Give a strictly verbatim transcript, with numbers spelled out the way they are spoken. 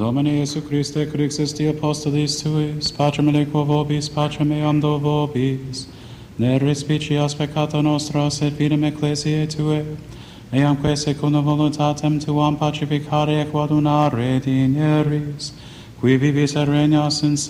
Domine Iesu Christe, Crix esti apostolis tuis, Patrem eliquo vobis, Patrem eam do vobis, ne respicias peccata nostra, sed fidem ecclesiae Tue, eamque secundum voluntatem Tuam pacificare et quadunare digneris, qui vivis et regnas in